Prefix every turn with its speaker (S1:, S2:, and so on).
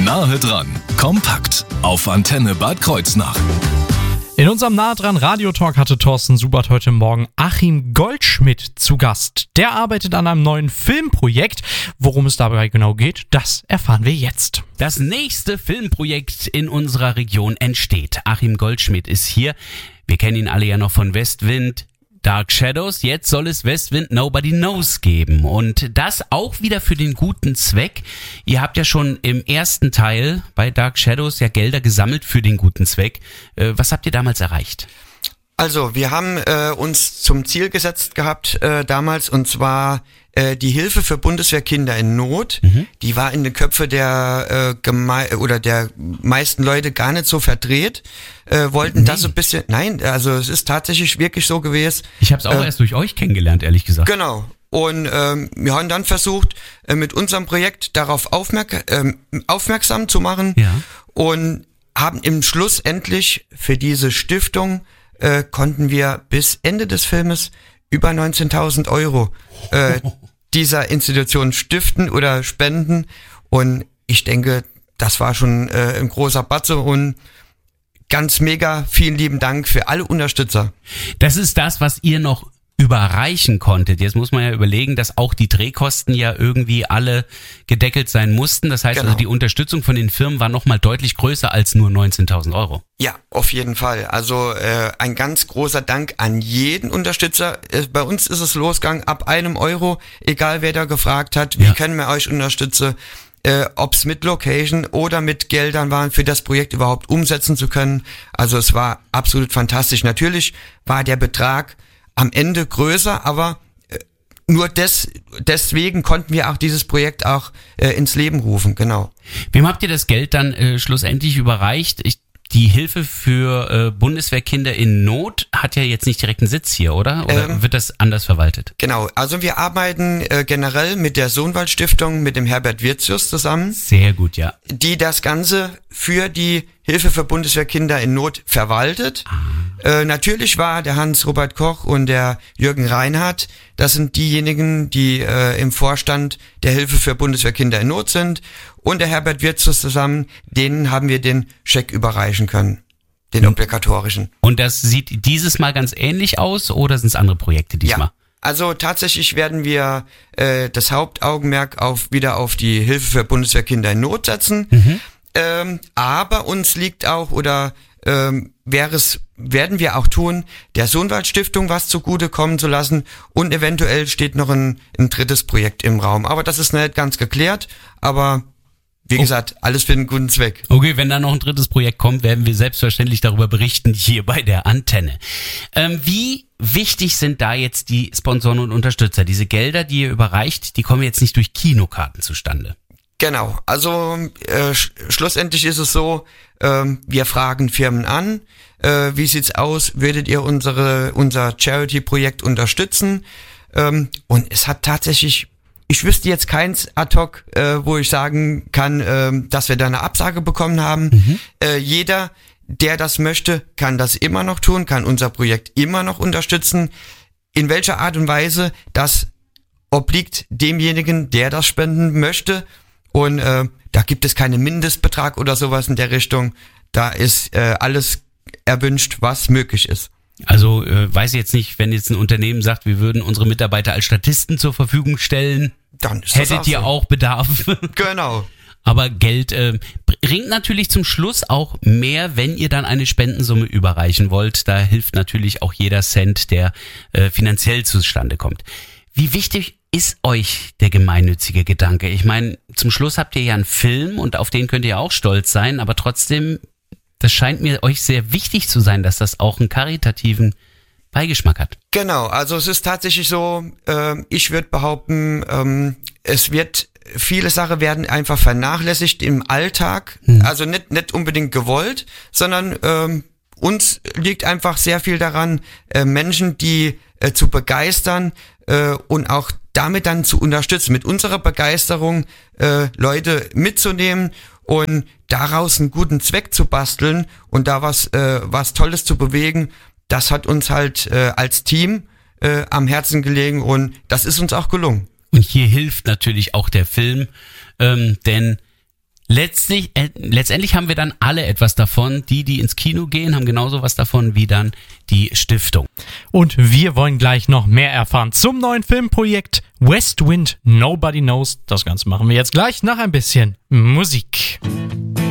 S1: Nahe dran, kompakt auf Antenne Bad Kreuznach.
S2: In unserem Nahe dran Radiotalk hatte Thorsten Subert heute Morgen Achim Goldschmidt zu Gast. Der arbeitet an einem neuen Filmprojekt. Worum es dabei genau geht, das erfahren wir jetzt.
S3: Das nächste Filmprojekt in unserer Region entsteht. Achim Goldschmidt ist hier. Wir kennen ihn alle ja noch von Westwind, Dark Shadows. Jetzt soll es Westwind Nobody Knows geben. Und das auch wieder für den guten Zweck. Ihr habt ja schon im ersten Teil bei Dark Shadows ja Gelder gesammelt für den guten Zweck. Was habt ihr damals erreicht?
S4: Also, wir haben uns zum Ziel gesetzt gehabt damals, und zwar die Hilfe für Bundeswehrkinder in Not. Die war in den Köpfen der der meisten Leute gar nicht so verdreht. Wollten das so ein bisschen, nein, also es ist tatsächlich wirklich so gewesen.
S3: Ich habe es auch erst durch euch kennengelernt, ehrlich gesagt.
S4: Genau. Und wir haben dann versucht, mit unserem Projekt darauf aufmerksam zu machen, ja. Und haben im Schluss endlich für diese Stiftung konnten wir bis Ende des Filmes über 19.000 Euro dieser Institution stiften oder spenden. Und ich denke, das war schon ein großer Batzen und ganz mega vielen lieben Dank für alle Unterstützer.
S3: Das ist das, was ihr noch überreichen konntet. Jetzt muss man ja überlegen, dass auch die Drehkosten ja irgendwie alle gedeckelt sein mussten. Das heißt, genau. Also die Unterstützung von den Firmen war nochmal deutlich größer als nur 19.000 Euro.
S4: Ja, auf jeden Fall. Also ein ganz großer Dank an jeden Unterstützer. Bei uns ist es losgegangen ab €1, egal wer da gefragt hat, wie können wir euch unterstützen. Ob's mit Location oder mit Geldern waren, für das Projekt überhaupt umsetzen zu können. Also es war absolut fantastisch. Natürlich war der Betrag am Ende größer, aber nur deswegen konnten wir auch dieses Projekt auch ins Leben rufen, genau.
S3: Wem habt ihr das Geld dann schlussendlich überreicht? Die Hilfe für Bundeswehrkinder in Not hat ja jetzt nicht direkt einen Sitz hier, oder? Oder wird das anders verwaltet?
S4: Genau, also wir arbeiten generell mit der Sohnwald Stiftung, mit dem Herbert Wirzius zusammen.
S3: Sehr gut, ja.
S4: Die das Ganze für die Hilfe für Bundeswehrkinder in Not verwaltet. Natürlich war der Hans-Robert Koch und der Jürgen Reinhardt, das sind diejenigen, die im Vorstand der Hilfe für Bundeswehrkinder in Not sind. Und der Herbert Wirzius zusammen, denen haben wir den Scheck überreichen können, den obligatorischen.
S3: Und das sieht dieses Mal ganz ähnlich aus oder sind es andere Projekte diesmal?
S4: Ja, also tatsächlich werden wir das Hauptaugenmerk wieder auf die Hilfe für Bundeswehrkinder in Not setzen. Aber uns liegt auch, oder werden wir auch tun, der Sohnwald Stiftung was zugutekommen zu lassen, und eventuell steht noch ein drittes Projekt im Raum. Aber das ist nicht ganz geklärt, aber wie gesagt, alles für einen guten Zweck.
S3: Okay, wenn da noch ein drittes Projekt kommt, werden wir selbstverständlich darüber berichten, hier bei der Antenne. Wie wichtig sind da jetzt die Sponsoren und Unterstützer? Diese Gelder, die ihr überreicht, die kommen jetzt nicht durch Kinokarten zustande.
S4: Genau, also schlussendlich ist es so, wir fragen Firmen an, wie sieht's aus, würdet ihr unser Charity-Projekt unterstützen? Und es hat tatsächlich, ich wüsste jetzt keins ad hoc, wo ich sagen kann, dass wir da eine Absage bekommen haben. Jeder, der das möchte, kann das immer noch tun, kann unser Projekt immer noch unterstützen. In welcher Art und Weise, das obliegt demjenigen, der das spenden möchte. Und da gibt es keinen Mindestbetrag oder sowas in der Richtung. Da ist alles erwünscht, was möglich ist.
S3: Also weiß ich jetzt nicht, wenn jetzt ein Unternehmen sagt, wir würden unsere Mitarbeiter als Statisten zur Verfügung stellen, dann hättet ihr auch Bedarf.
S4: Genau.
S3: Aber Geld bringt natürlich zum Schluss auch mehr, wenn ihr dann eine Spendensumme überreichen wollt. Da hilft natürlich auch jeder Cent, der finanziell zustande kommt. Wie wichtig ist euch der gemeinnützige Gedanke? Ich meine, zum Schluss habt ihr ja einen Film und auf den könnt ihr auch stolz sein, aber trotzdem, das scheint mir euch sehr wichtig zu sein, dass das auch einen karitativen Beigeschmack hat.
S4: Genau, also es ist tatsächlich so, ich würde behaupten, viele Sachen werden einfach vernachlässigt im Alltag, also nicht unbedingt gewollt, sondern uns liegt einfach sehr viel daran, Menschen, die zu begeistern und auch damit dann zu unterstützen, mit unserer Begeisterung Leute mitzunehmen und daraus einen guten Zweck zu basteln und da was Tolles zu bewegen. Das hat uns halt als Team am Herzen gelegen und das ist uns auch gelungen.
S3: Und hier hilft natürlich auch der Film, denn Letztendlich haben wir dann alle etwas davon. Die ins Kino gehen, haben genauso was davon wie dann die Stiftung.
S2: Und wir wollen gleich noch mehr erfahren zum neuen Filmprojekt West Wind Nobody Knows. Das Ganze machen wir jetzt gleich nach ein bisschen Musik.